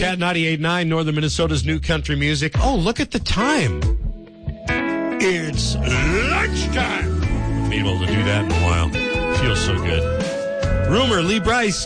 Cat 98.9, Northern Minnesota's new country music. Oh, look at the time. It's lunchtime. I've been able to do that in a while. Feels so good. Rumor, Lee Bryce.